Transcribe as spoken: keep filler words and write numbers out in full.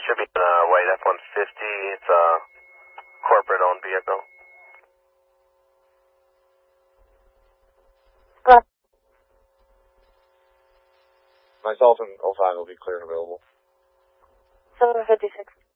should be a white F one fifty. It's a corporate-owned vehicle. Go. Myself and oh five will be clear and available. seven fifty-six.